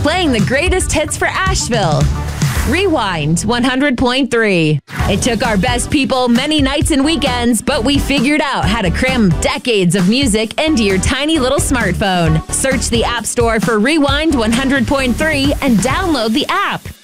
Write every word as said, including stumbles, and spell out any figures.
playing the greatest hits for Asheville. Rewind one hundred point three. It took our best people many nights and weekends, but we figured out how to cram decades of music into your tiny little smartphone. Search the App Store for Rewind one hundred point three and download the app.